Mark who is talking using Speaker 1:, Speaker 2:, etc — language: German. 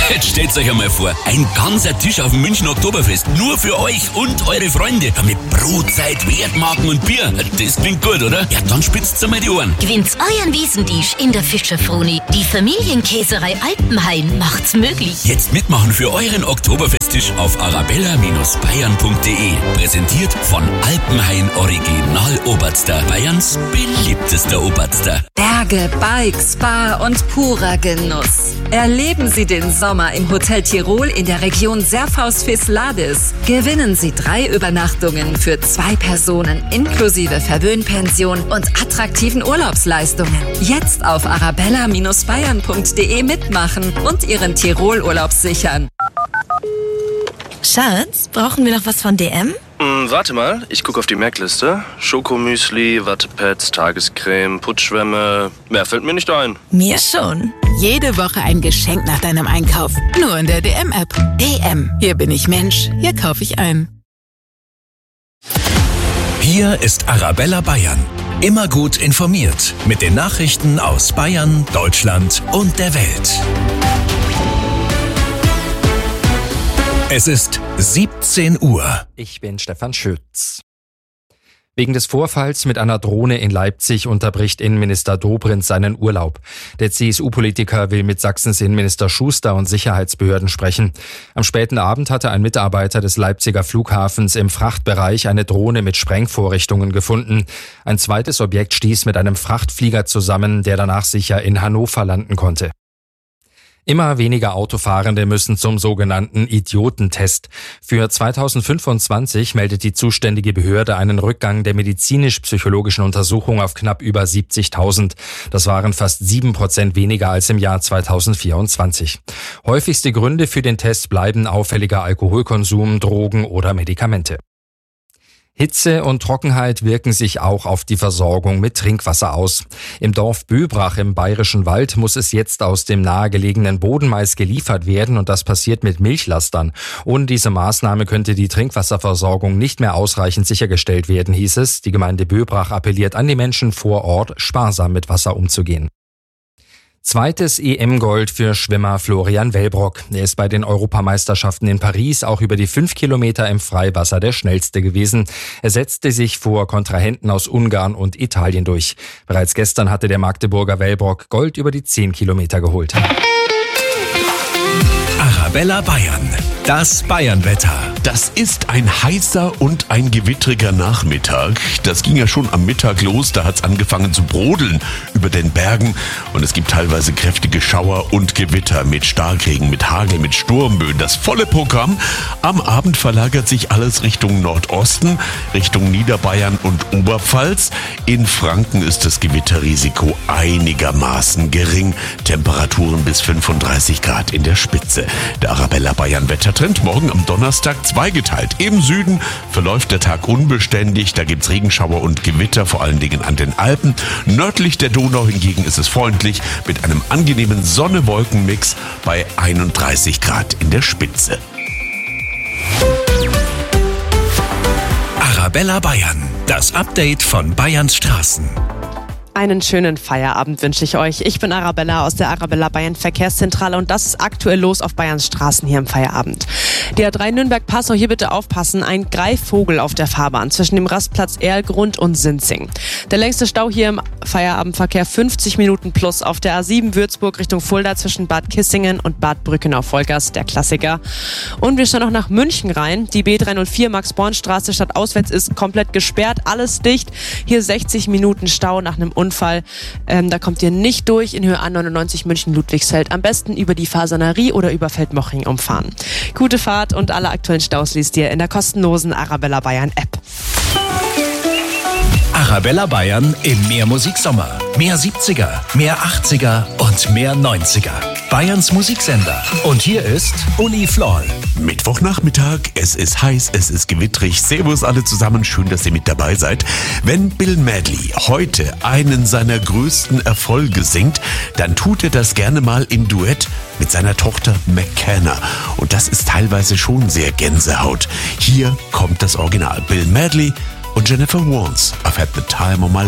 Speaker 1: Jetzt stellt euch einmal vor, ein ganzer Tisch auf dem München Oktoberfest, nur für euch und eure Freunde. Ja, mit Brotzeit, Wertmarken und Bier. Das klingt gut, oder? Ja, dann spitzt's einmal die Ohren.
Speaker 2: Gewinnt euren Wiesentisch in der Fischerfroni. Die Familienkäserei Alpenhain macht's möglich.
Speaker 1: Jetzt mitmachen für euren Oktoberfesttisch auf arabella-bayern.de. Präsentiert von Alpenhain Original Oberster, Bayerns beliebtester Oberster.
Speaker 3: Berge, Bike, Spa und purer Genuss. Erleben Sie den Sommer im Hotel Tirol in der Region Serfaus-Fisladis. Gewinnen Sie 3 Übernachtungen für 2 Personen inklusive Verwöhnpension und attraktiven Urlaubsleistungen. Jetzt auf arabella-bayern.de mitmachen und Ihren Tirol-Urlaub sichern.
Speaker 2: Schatz, brauchen wir noch was von DM?
Speaker 4: Warte mal, ich gucke auf die Merkliste. Schokomüsli, Wattepads, Tagescreme, Putzschwämme. Mehr fällt mir nicht ein.
Speaker 2: Mir schon.
Speaker 5: Jede Woche ein Geschenk nach deinem Einkauf. Nur in der DM-App. DM. Hier bin ich Mensch. Hier kaufe ich ein.
Speaker 6: Hier ist Arabella Bayern. Immer gut informiert mit den Nachrichten aus Bayern, Deutschland und der Welt. Es ist 17 Uhr.
Speaker 7: Ich bin Stefan Schütz. Wegen des Vorfalls mit einer Drohne in Leipzig unterbricht Innenminister Dobrindt seinen Urlaub. Der CSU-Politiker will mit Sachsens Innenminister Schuster und Sicherheitsbehörden sprechen. Am späten Abend hatte ein Mitarbeiter des Leipziger Flughafens im Frachtbereich eine Drohne mit Sprengvorrichtungen gefunden. Ein zweites Objekt stieß mit einem Frachtflieger zusammen, der danach sicher in Hannover landen konnte. Immer weniger Autofahrende müssen zum sogenannten Idiotentest. Für 2025 meldet die zuständige Behörde einen Rückgang der medizinisch-psychologischen Untersuchung auf knapp über 70.000. Das waren fast 7% weniger als im Jahr 2024. Häufigste Gründe für den Test bleiben auffälliger Alkoholkonsum, Drogen oder Medikamente. Hitze und Trockenheit wirken sich auch auf die Versorgung mit Trinkwasser aus. Im Dorf Böbrach im Bayerischen Wald muss es jetzt aus dem nahegelegenen Bodenmais geliefert werden und das passiert mit Milchlastern. Ohne diese Maßnahme könnte die Trinkwasserversorgung nicht mehr ausreichend sichergestellt werden, hieß es. Die Gemeinde Böbrach appelliert an die Menschen vor Ort, sparsam mit Wasser umzugehen. Zweites EM-Gold für Schwimmer Florian Wellbrock. Er ist bei den Europameisterschaften in Paris auch über die 5 Kilometer im Freiwasser der schnellste gewesen. Er setzte sich vor Kontrahenten aus Ungarn und Italien durch. Bereits gestern hatte der Magdeburger Wellbrock Gold über die 10 Kilometer geholt.
Speaker 6: Arabella Bayern. Das Bayernwetter.
Speaker 8: Das ist ein heißer und ein gewittriger Nachmittag. Das ging ja schon am Mittag los, da hat's angefangen zu brodeln über den Bergen und es gibt teilweise kräftige Schauer und Gewitter mit Starkregen, mit Hagel, mit Sturmböen. Das volle Programm. Am Abend verlagert sich alles Richtung Nordosten, Richtung Niederbayern und Oberpfalz. In Franken ist das Gewitterrisiko einigermaßen gering. Temperaturen bis 35 Grad in der Spitze. Der Arabella Bayern Wettertrend morgen am Donnerstag zweigeteilt. Im Süden verläuft der Tag unbeständig. Da gibt's Regenschauer und Gewitter, vor allen Dingen an den Alpen. Nördlich der Donau hingegen ist es freundlich mit einem angenehmen Sonne-Wolken-Mix bei 31 Grad in der Spitze.
Speaker 6: Arabella Bayern. Das Update von Bayerns Straßen.
Speaker 9: Einen schönen Feierabend wünsche ich euch. Ich bin Arabella aus der Arabella Bayern Verkehrszentrale und das ist aktuell los auf Bayerns Straßen hier im Feierabend. Die A3 Nürnberg-Passau, hier bitte aufpassen, ein Greifvogel auf der Fahrbahn zwischen dem Rastplatz Erlgrund und Sinzing. Der längste Stau hier im Feierabendverkehr 50 Minuten plus auf der A7 Würzburg Richtung Fulda zwischen Bad Kissingen und Bad Brückenau-Volkers, der Klassiker. Und wir schauen auch nach München rein. Die B304 Max-Born-Straße stadtauswärts ist komplett gesperrt, alles dicht. Hier 60 Minuten Stau nach einem Unfall. Da kommt ihr nicht durch in Höhe A99 München-Ludwigsfeld. Am besten über die Fasanerie oder über Feldmoching umfahren. Gute Fahrt und alle aktuellen Staus liest ihr in der kostenlosen Arabella Bayern App.
Speaker 6: Arabella Bayern im Mehrmusiksommer. Mehr 70er, mehr 80er und mehr 90er. Bayerns Musiksender. Und hier ist Uli Floll.
Speaker 8: Mittwochnachmittag, es ist heiß, es ist gewittrig. Servus alle zusammen, schön, dass ihr mit dabei seid. Wenn Bill Medley heute einen seiner größten Erfolge singt, dann tut er das gerne mal im Duett mit seiner Tochter McKenna. Und das ist teilweise schon sehr Gänsehaut. Hier kommt das Original. Bill Medley und Jennifer Warnes. I've had the time of my life.